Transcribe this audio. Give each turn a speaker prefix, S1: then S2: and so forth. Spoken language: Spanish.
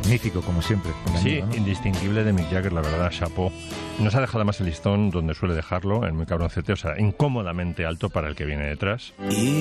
S1: magnífico, como siempre.
S2: Sí,
S1: ¿no?
S2: indistinguible de Mick Jagger, la verdad, chapó. Nos ha dejado más el listón donde suele dejarlo, en muy cabroncete, o sea, incómodamente alto para el que viene detrás.